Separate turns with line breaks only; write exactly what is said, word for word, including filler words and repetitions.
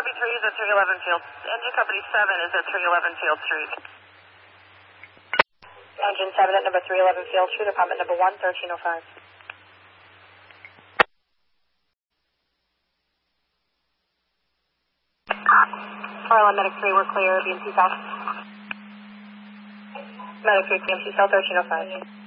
Company three is at three eleven Field. Engine Company seven is at three eleven Field Street. Engine seven at number three eleven Field Street, apartment number one, thirteen oh five. Carla, Medic three, we're clear, B M C South. Medic three, B M C South, thirteen oh five.